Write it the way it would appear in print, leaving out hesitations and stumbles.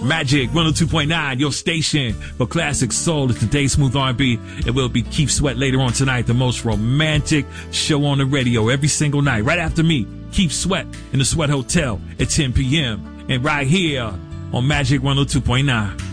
Magic 102.9, your station for classic soul. It's today's smooth R&B. It will be Keith Sweat later on tonight, the most romantic show on the radio every single night. Right after me, Keith Sweat in the Sweat Hotel at 10 p.m. And right here on Magic 102.9.